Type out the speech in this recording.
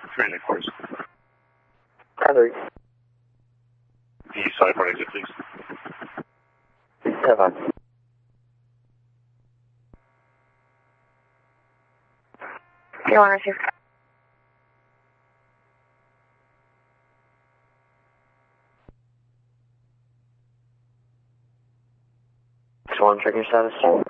Transit course. Tyler. The side part exit, please. 7. Do you want to receive? Just want to check your status.